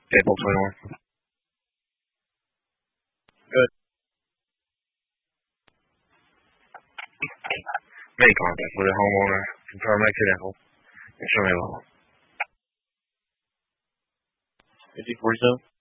April 21. Good. Made contact with a homeowner. Confirm accidental. Extremely low. 5047.